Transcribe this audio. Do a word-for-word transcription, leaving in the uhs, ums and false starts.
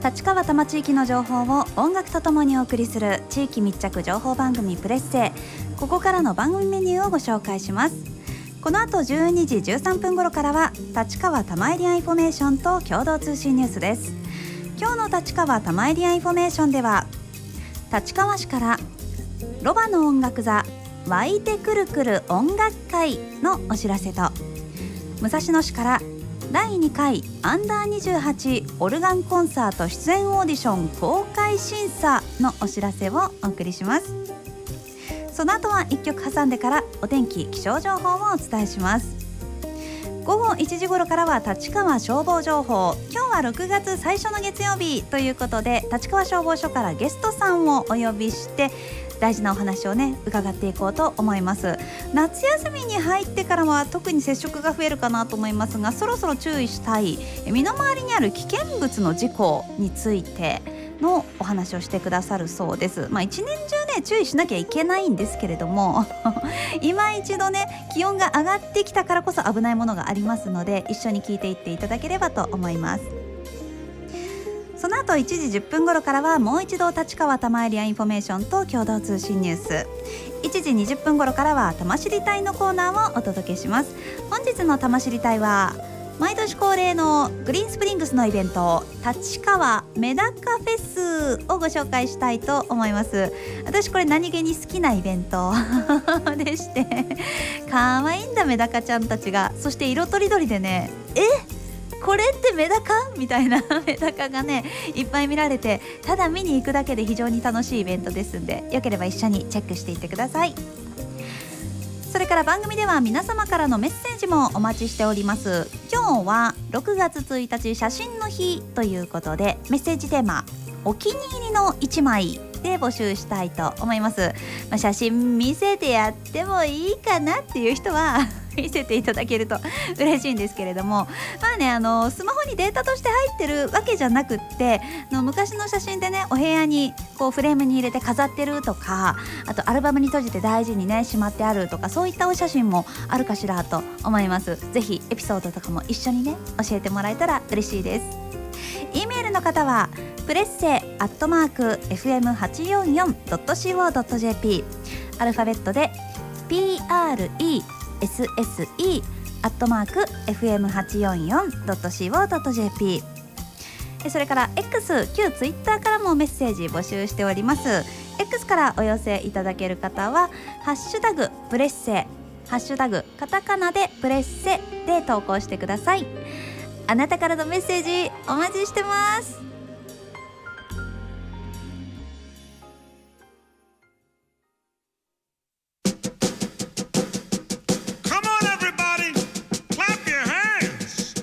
立川多摩地域の情報を音楽とともにお送りする地域密着情報番組プレッセ。ここからの番組メニューをご紹介します。この後じゅうにじじゅうさんぷん頃からは立川多摩エリアインフォメーションと共同通信ニュースです。今日の立川多摩エリアインフォメーションでは、立川市からロバの音楽座湧いてくるくる音楽会のお知らせと、武蔵野市からだいにかいアンダーにじゅうはちオルガンコンサート出演オーディション公開審査のお知らせをお送りします。その後はいっきょく挟んでからお天気気象情報をお伝えします。ごごいちじ頃からは立川消防情報。今日はろくがつ最初の月曜日ということで、立川消防署からゲストさんをお呼びして大事なお話をね伺っていこうと思います。夏休みに入ってからは特に接触が増えるかなと思いますが、そろそろ注意したい身の回りにある危険物の事故についてのお話をしてくださるそうです。まあ一年中ね注意しなきゃいけないんですけれども今一度ね気温が上がってきたからこそ危ないものがありますので、一緒に聞いていっていただければと思います。その後いちじじゅっぷん頃からはもう一度立川多摩エリアインフォメーションと共同通信ニュース。いちじにじゅっぷん頃からは多摩知りたいのコーナーをお届けします。本日の多摩知りたいは毎年恒例のグリーンスプリングスのイベント、立川メダカフェスをご紹介したいと思います。私これ何気に好きなイベントでして可愛いんだメダカちゃんたちが。そして色とりどりでね、えこれってメダカみたいなメダカがねいっぱい見られて、ただ見に行くだけで非常に楽しいイベントですんで、よければ一緒にチェックしていってください。それから番組では皆様からのメッセージもお待ちしております。今日はろくがつついたち写真の日ということで、メッセージテーマお気に入りのいちまいで募集したいと思います。まあ、写真見せてやってもいいかなっていう人は見せていただけると嬉しいんですけれども、まあねあのスマホにデータとして入ってるわけじゃなくって、の昔の写真でねお部屋にこうフレームに入れて飾ってるとか、あとアルバムに閉じて大事にねしまってあるとか、そういったお写真もあるかしらと思います。ぜひエピソードとかも一緒にね教えてもらえたら嬉しいです。 E メールの方はプレッセアットマーク エフエムはちよんよんドットシーオードットジェーピー、 アルファベットで ピーアールイーエスエスイー アットマーク エフエムはちよんよんドットシーオードットジェーピー。 それから X 旧 Twitter からもメッセージ募集しております。 X からお寄せいただける方はハッシュタグプレッセ、ハッシュタグカタカナでプレッセで投稿してください。あなたからのメッセージお待ちしてます。